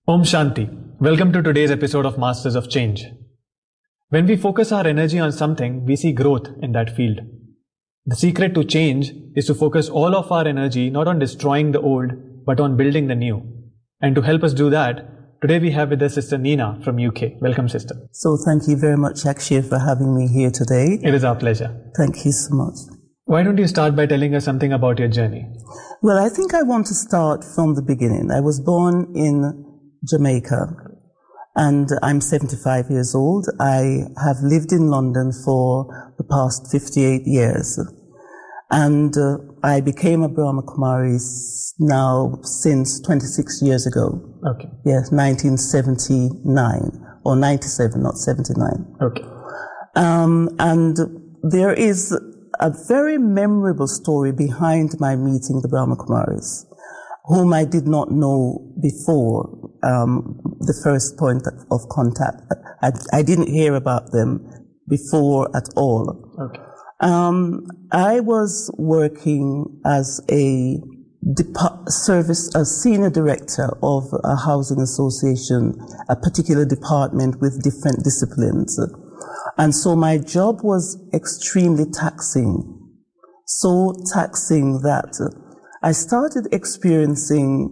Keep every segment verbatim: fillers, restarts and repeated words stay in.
Om Shanti. Welcome to today's episode of Masters of Change. When we focus our energy on something, we see growth in that field. The secret to change is to focus all of our energy not on destroying the old, but on building the new. And to help us do that, today we have with us Sister Nina from U K. Welcome, Sister. So thank you very much, Akshay, for having me here today. It is our pleasure. Thank you so much. Why don't you start by telling us something about your journey? Well, I think I want to start from the beginning. I was born in Jamaica, and I'm seventy-five years old. I have lived in London for the past fifty-eight years, and uh, I became a Brahma Kumari now since twenty-six years ago. Okay. Yes, nineteen seventy-nine, or ninety-seven, not seventy-nine. Okay. Um, and there is a very memorable story behind my meeting the Brahma Kumaris, whom I did not know before um, the first point of contact. I, I didn't hear about them before at all. Okay. Um, I was working as a dep- service, a senior director of a housing association, a particular department with different disciplines. And so my job was extremely taxing, so taxing that I started experiencing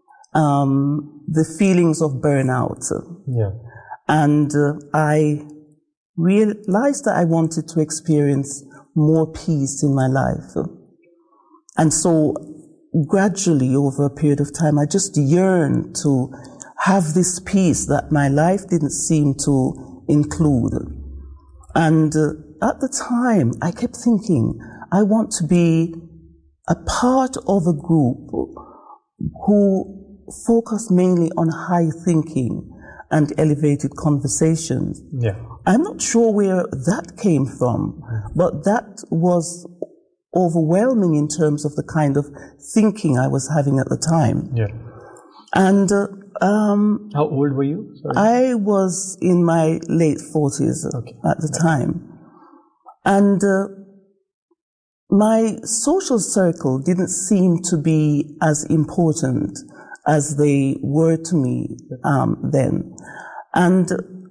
um, the feelings of burnout. Yeah. And uh, I realized that I wanted to experience more peace in my life. And so gradually, over a period of time, I just yearned to have this peace that my life didn't seem to include. And uh, at the time, I kept thinking, I want to be a part of a group who focus mainly on high thinking and elevated conversations. Yeah. I'm not sure where that came from, but that was overwhelming in terms of the kind of thinking I was having at the time. Yeah. And uh, um, how old were you? Sorry. I was in my late forties Okay. at the time. And uh, my social circle didn't seem to be as important as they were to me um, then. And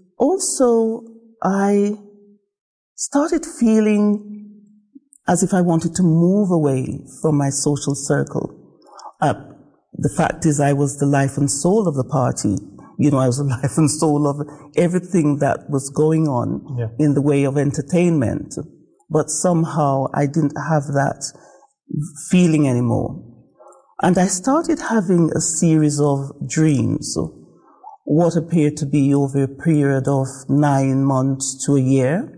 also, I started feeling as if I wanted to move away from my social circle. Uh, the fact is, I was the life and soul of the party. You know, I was the life and soul of everything that was going on Yeah. in the way of entertainment. But somehow I didn't have that feeling anymore. And I started having a series of dreams, what appeared to be over a period of nine months to a year.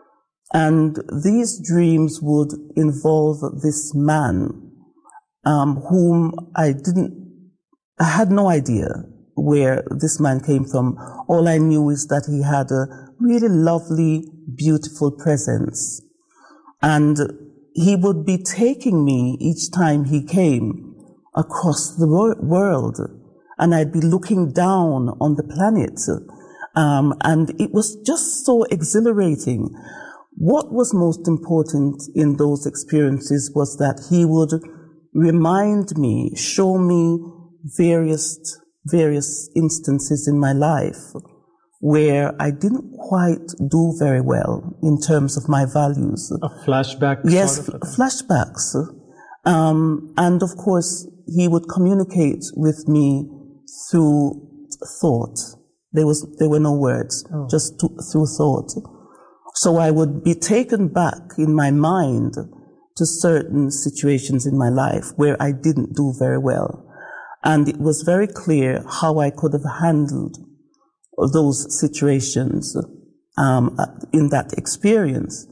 And these dreams would involve this man, um, whom I didn't, I had no idea where this man came from. All I knew is that he had a really lovely, beautiful presence. And he would be taking me each time he came across the wor- world. And I'd be looking down on the planet. Um, and it was just so exhilarating. What was most important in those experiences was that he would remind me, show me various, various instances in my life where I didn't quite do very well in terms of my values. A flashback? Yes, sort of f- flashbacks. Um, and of course, he would communicate with me through thought. There was, there were no words, Oh. just to, through thought. So I would be taken back in my mind to certain situations in my life where I didn't do very well. And it was very clear how I could have handled those situations um, in that experience.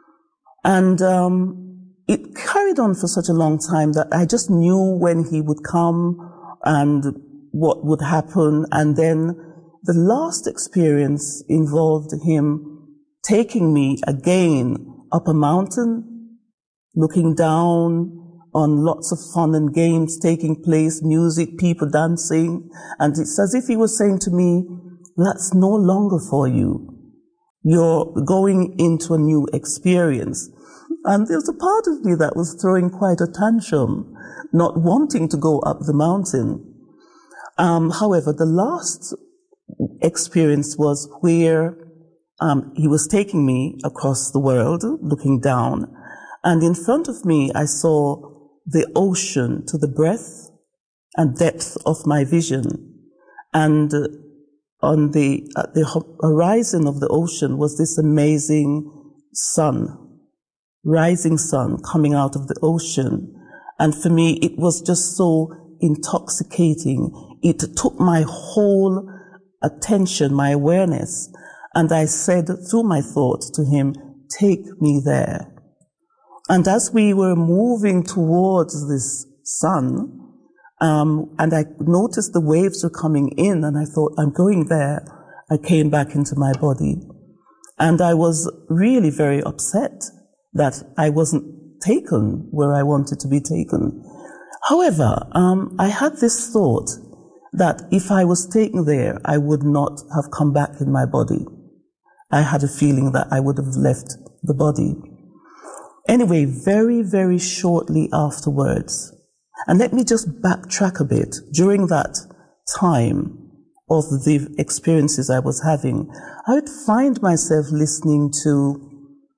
And um, it carried on for such a long time that I just knew when he would come and what would happen. And then the last experience involved him taking me again up a mountain, looking down on lots of fun and games taking place, music, people dancing. And it's as if he was saying to me, that's no longer for you. You're going into a new experience. And there was a part of me that was throwing quite a tantrum, not wanting to go up the mountain. Um, however, the last experience was where um, he was taking me across the world, looking down, and in front of me I saw the ocean to the breadth and depth of my vision. And uh, on the, at the horizon of the ocean was this amazing sun, rising sun coming out of the ocean. And for me, it was just so intoxicating. It took my whole attention, my awareness. And I said through my thoughts to him, take me there. And as we were moving towards this sun, um, and I noticed the waves were coming in, and I thought, I'm going there. I came back into my body. And I was really very upset that I wasn't taken where I wanted to be taken. However, um, I had this thought that if I was taken there, I would not have come back in my body. I had a feeling that I would have left the body. Anyway, very, very shortly afterwards, and let me just backtrack a bit. During that time of the experiences I was having, I would find myself listening to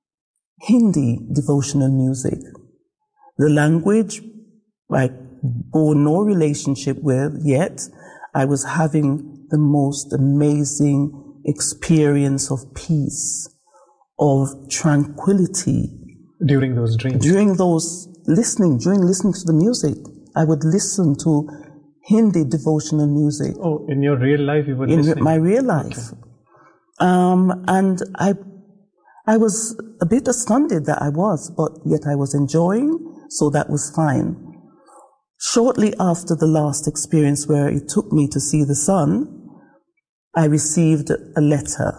Hindi devotional music. The language I bore no relationship with, yet I was having the most amazing experience of peace, of tranquility. During those dreams? During those listening, during listening to the music, I would listen to Hindi devotional music. Oh, in your real life you were in listening? In my real life. Okay. Um, and I, I was a bit astounded that I was, but yet I was enjoying, so that was fine. Shortly after the last experience where it took me to see the sun, I received a letter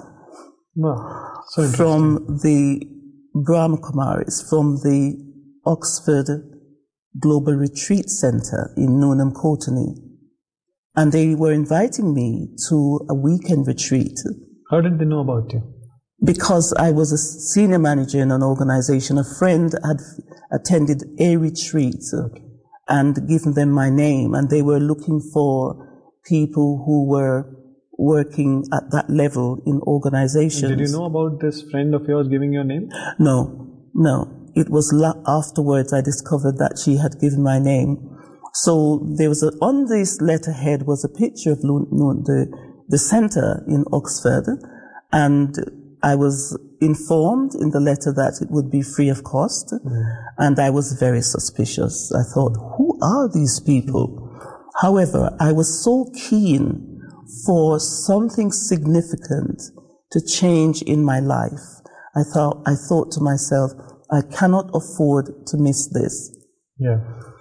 wow, so from the Brahma Kumaris, from the Oxford Global Retreat Center in Newnham Courtenay. And they were inviting me to a weekend retreat. How did they know about you? Because I was a senior manager in an organization. A friend had attended a retreat okay. and given them my name, and they were looking for people who were working at that level in organizations. Did you know about this friend of yours giving your name? No, no. It was la- afterwards I discovered that she had given my name. So there was a, on this letterhead was a picture of Lu- Lu- the, the center in Oxford, and I was informed in the letter that it would be free of cost, mm. and I was very suspicious. I thought, who are these people? However, I was so keen for something significant to change in my life. I thought, I thought to myself, I cannot afford to miss this. Yeah.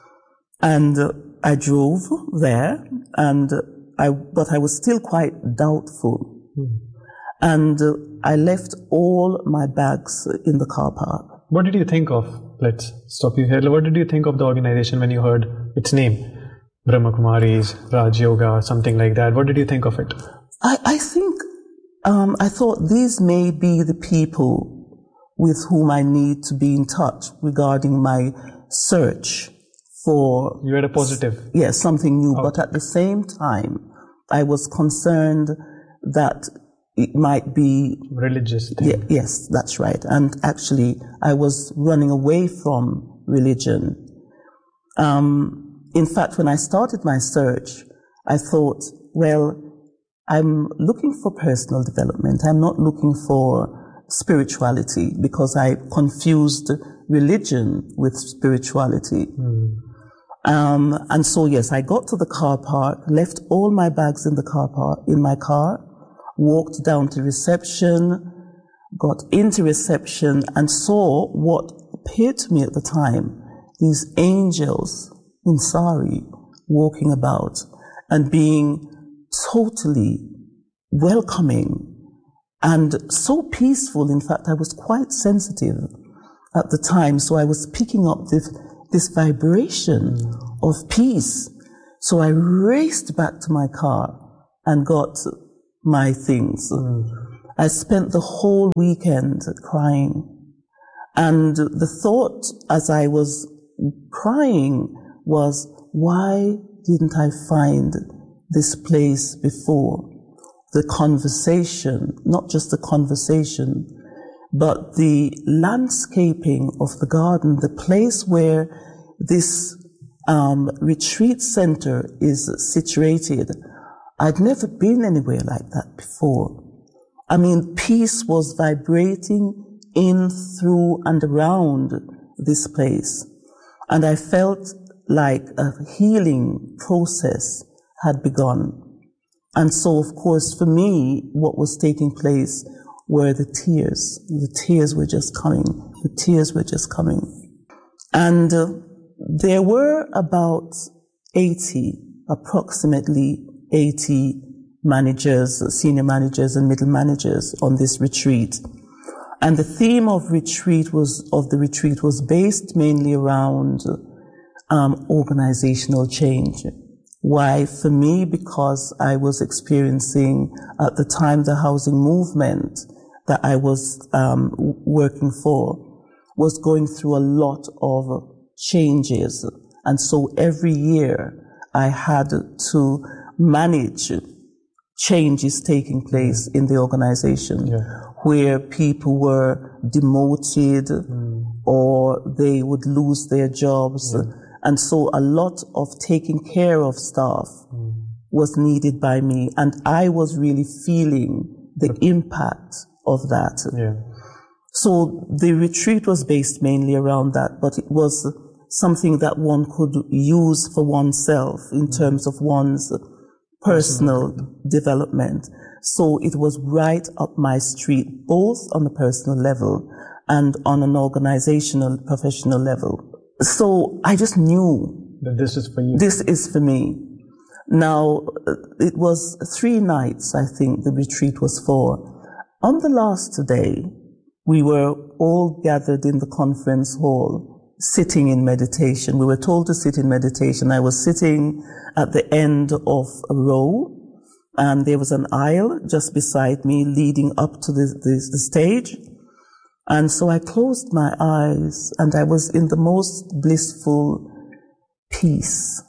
And uh, I drove there, and uh, I, but I was still quite doubtful. Mm. And uh, I left all my bags in the car park. What did you think of, let's stop you here, what did you think of the organization when you heard its name? Brahma Kumaris, Raj Yoga, something like that. What did you think of it? I, I think, um, I thought these may be the people with whom I need to be in touch regarding my search for... You had a positive... Yes, yeah, something new. Oh. But at the same time, I was concerned that it might be... Religious thing. Yeah, yes, that's right. And actually, I was running away from religion. Um... In fact, when I started my search, I thought, well, I'm looking for personal development. I'm not looking for spirituality, because I confused religion with spirituality. Mm. Um, and so, yes, I got to the car park, left all my bags in the car park, in my car, walked down to reception, got into reception, and saw what appeared to me at the time, these angels in sari, walking about and being totally welcoming and so peaceful. In fact, I was quite sensitive at the time, so I was picking up this, this vibration mm. of peace. So I raced back to my car and got my things. Mm. I spent the whole weekend crying. And the thought as I was crying was, why didn't I find this place before. The conversation, not just the conversation, but the landscaping of the garden, the place where this um, retreat center is situated. I'd never been anywhere like that before. I mean, peace was vibrating in, through, and around this place. And I felt like a healing process had begun. And so, of course, for me, what was taking place were the tears. The tears were just coming. The tears were just coming. And uh, there were about eighty, approximately eighty managers, senior managers and middle managers on this retreat. And the theme of retreat was, of the retreat was based mainly around um, organizational change. Why? For me, because I was experiencing at the time the housing movement that I was um, working for was going through a lot of changes. And so every year I had to manage changes taking place in the organization, yeah. where people were demoted mm. or they would lose their jobs. Yeah. And so a lot of taking care of staff mm. was needed by me. And I was really feeling the impact of that. Yeah. So the retreat was based mainly around that, but it was something that one could use for oneself in mm. terms of one's personal mm-hmm. development. So it was right up my street, both on the personal level and on an organizational, professional level. So I just knew that this is for you. This is for me. Now, it was three nights, I think, the retreat was for. On the last day, we were all gathered in the conference hall, sitting in meditation. We were told to sit in meditation. I was sitting at the end of a row, and there was an aisle just beside me leading up to the, the, the stage. And so I closed my eyes, and I was in the most blissful peace.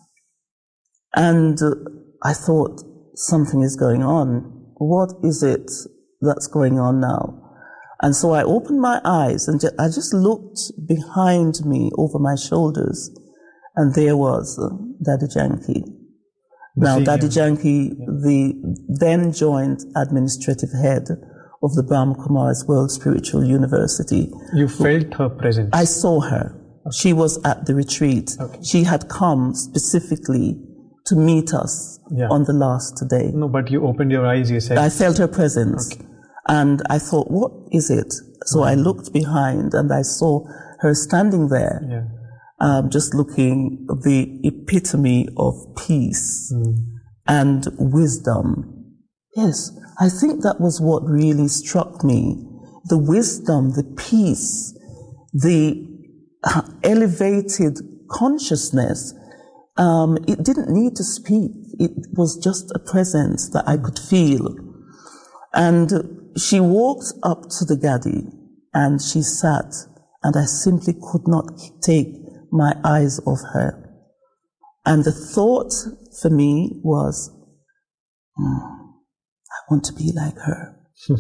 And uh, I thought, something is going on. What is it that's going on now? And so I opened my eyes, and ju- I just looked behind me over my shoulders, and there was uh, Daddy Janki. Now, Daddy Janki, yeah. the then joint administrative head of the Brahma Kumaris World Spiritual University. You felt her presence? I saw her. Okay. She was at the retreat. Okay. She had come specifically to meet us yeah. on the last day. No, but you opened your eyes, you said. I felt her presence. Okay. And I thought, what is it? So mm-hmm. I looked behind and I saw her standing there, yeah. um, just looking the epitome of peace mm. and wisdom. Yes, I think that was what really struck me. The wisdom, the peace, the uh, elevated consciousness. Um, it didn't need to speak. It was just a presence that I could feel. And she walked up to the Gadi and she sat, and I simply could not take my eyes off her. And the thought for me was, mm, I want to be like her.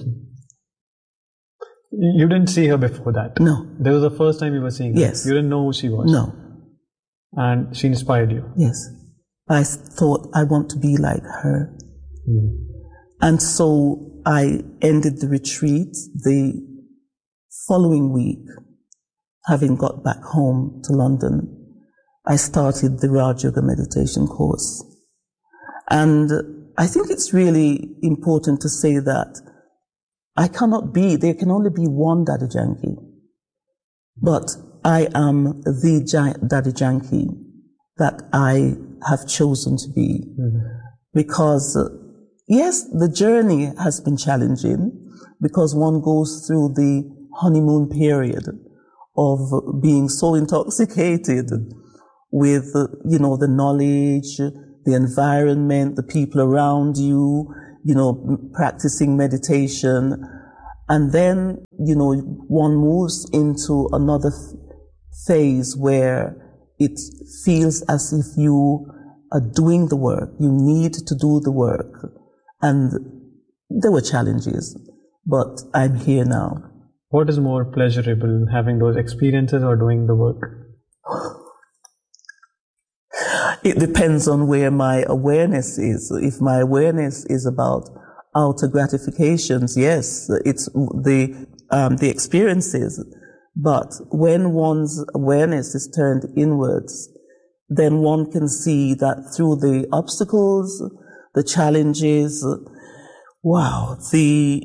You didn't see her before that? No. That was the first time you were seeing her? Yes. You didn't know who she was? No. And she inspired you? Yes. I thought, I want to be like her. Mm. And so I ended the retreat the following week, having got back home to London. I started the Raj Yoga meditation course. And I think it's really important to say that I cannot be, there can only be one Daddy Janki. But I am the J- Daddy Janki that I have chosen to be. Mm-hmm. Because, uh, yes, the journey has been challenging because one goes through the honeymoon period of being so intoxicated with, uh, you know, the knowledge, the environment, the people around you, you know, practicing meditation. And then, you know, one moves into another f- phase where it feels as if you are doing the work. You need to do the work. And there were challenges, but I'm here now. What is more pleasurable, having those experiences or doing the work? It depends on where my awareness is. If my awareness is about outer gratifications, yes, it's the um, the experiences. But when one's awareness is turned inwards, then one can see that through the obstacles, the challenges, wow, the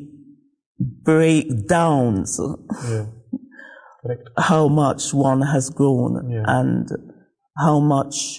breakdowns, yeah. Correct. How much one has grown, yeah. And how much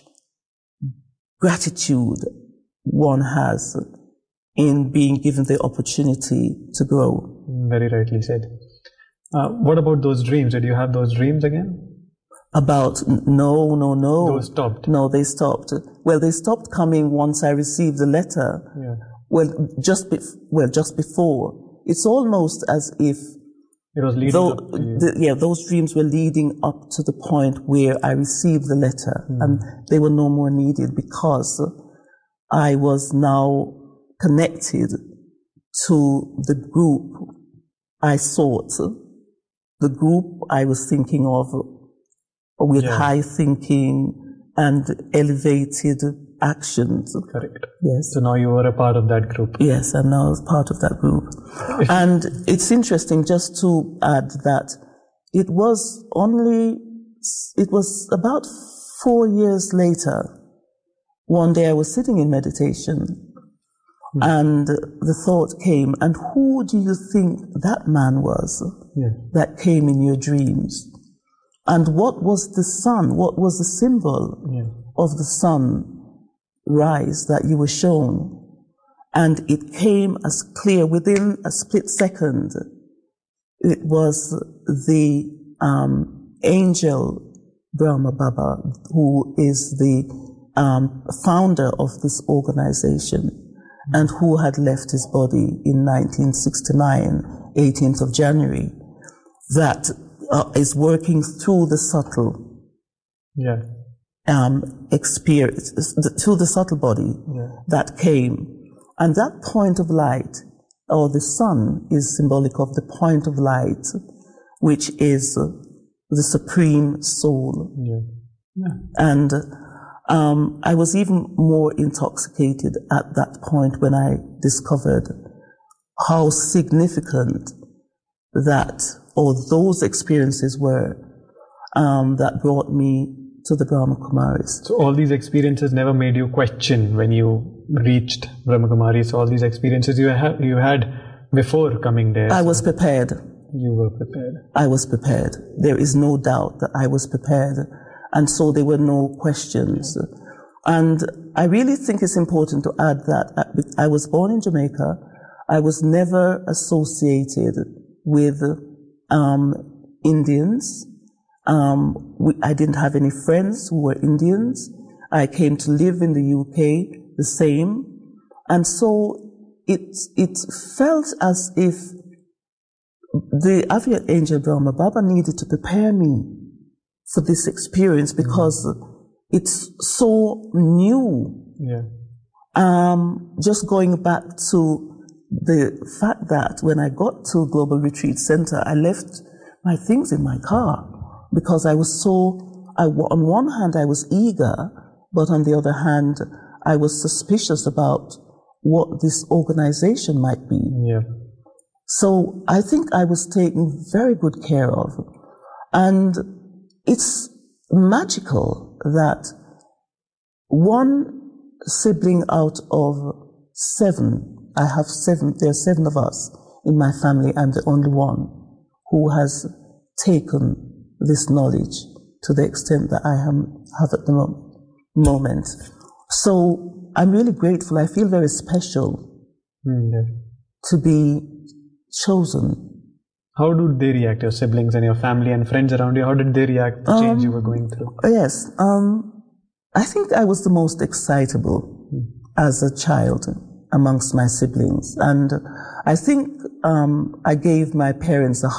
gratitude one has in being given the opportunity to grow. Very rightly said. Uh, what about those dreams? Did you have those dreams again? About, no, no, no. Those stopped? No, they stopped. Well, they stopped coming once I received the letter. Yeah. Well, just be, well, just before. It's almost as if it was leading though, up to you. The, yeah, those dreams were leading up to the point where I received the letter, mm. and they were no more needed because I was now connected to the group I sought, the group I was thinking of with yeah. high thinking and elevated actions. Correct. Yes. So now you were a part of that group. Yes, and now I was part of that group. And it's interesting just to add that it was only, it was about four years later, one day I was sitting in meditation, hmm. and the thought came, and who do you think that man was yeah. that came in your dreams? And what was the sun? What was the symbol yeah. of the sun rise that you were shown? And it came as clear within a split second. It was the um, angel Brahma Baba, who is the um, founder of this organization and who had left his body in nineteen sixty-nine, eighteenth of January, that uh, is working through the subtle yeah. um, experience, through the subtle body yeah. that came. And that point of light, or the sun, is symbolic of the point of light, which is the supreme soul. Yeah. Yeah. And um, I was even more intoxicated at that point when I discovered how significant that, or those experiences were, um, that brought me to the Brahma Kumaris. So all these experiences never made you question when you reached Brahma Kumaris? All these experiences you had, you had before coming there? I so was prepared. You were prepared. I was prepared. There is no doubt that I was prepared. And so there were no questions. And I really think it's important to add that I was born in Jamaica. I was never associated with um, Indians. Um, we, I didn't have any friends who were Indians. I came to live in the U K, the same. And so it, it felt as if the Aviate Angel Brahma Baba needed to prepare me for this experience because mm. it's so new. Yeah. Um, just going back to the fact that when I got to Global Retreat Center, I left my things in my car because I was so, I, on one hand, I was eager, but on the other hand, I was suspicious about what this organization might be. Yeah. So I think I was taken very good care of. And it's magical that one sibling out of seven, I have seven, there are seven of us in my family, I'm the only one who has taken this knowledge to the extent that I am, have at the mo- moment. So I'm really grateful. I feel very special mm, yeah. to be chosen. How did they react, your siblings and your family and friends around you? How did they react to the um, change you were going through? Yes. Um, I think I was the most excitable mm. as a child amongst my siblings. And I think um, I gave my parents a